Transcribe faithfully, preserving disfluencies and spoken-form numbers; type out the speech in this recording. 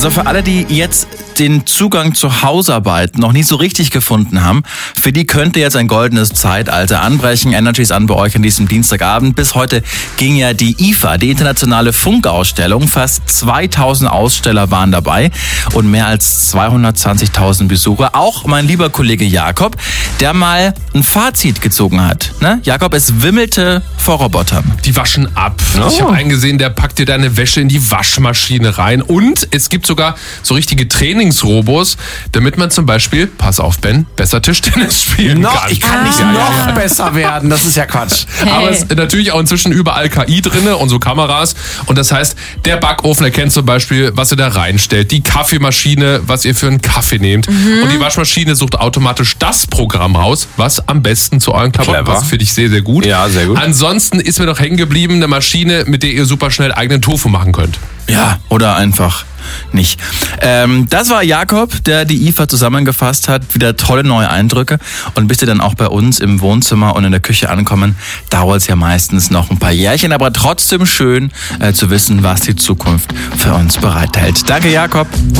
Also für alle, die jetzt den Zugang zur Hausarbeit noch nicht so richtig gefunden haben, für die könnte jetzt ein goldenes Zeitalter anbrechen. Energy ist an bei euch an diesem Dienstagabend. Bis heute ging ja die I F A, die internationale Funkausstellung. Fast zweitausend Aussteller waren dabei und mehr als zweihundertzwanzigtausend Besucher. Auch mein lieber Kollege Jakob, der mal ein Fazit gezogen hat. Ne? Jakob, es wimmelte vor Robotern. Die waschen ab. Oh. Ich habe einen gesehen, der packt dir deine Wäsche in die Waschmaschine rein. Und es gibt sogar so richtige Trainingsrobos, damit man zum Beispiel, pass auf Ben, besser Tischtennis spielen noch, kann. Ich kann nicht ah. noch ja. besser werden, das ist ja Quatsch. Hey. Aber es ist natürlich auch inzwischen überall K I drinne und so Kameras. Und das heißt, der Backofen erkennt zum Beispiel, was ihr da reinstellt. Die Kaffeemaschine, was ihr für einen Kaffee nehmt. Mhm. Und die Waschmaschine sucht automatisch das Programm raus, was am besten zu euren Klamotten passt. Finde ich sehr, sehr gut. Ja, sehr gut. Ansonsten ist mir noch hängen geblieben eine Maschine, mit der ihr super schnell eigenen Tofu machen könnt. Ja, oder einfach nicht. Ähm, das war Jakob, der die I F A zusammengefasst hat. Wieder tolle neue Eindrücke. Und bis die dann auch bei uns im Wohnzimmer und in der Küche ankommen, dauert es ja meistens noch ein paar Jährchen. Aber trotzdem schön äh, zu wissen, was die Zukunft für uns bereithält. Danke, Jakob.